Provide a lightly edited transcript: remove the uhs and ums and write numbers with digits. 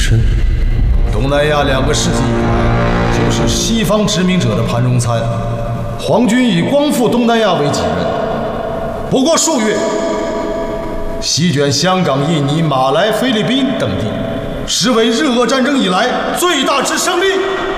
身。 东南亚2个世纪以来，就是西方殖民者的盘中餐。皇军以光复东南亚为己任。不过数月，席卷香港、印尼、马来、菲律宾等地，实为日俄战争以来最大之胜利。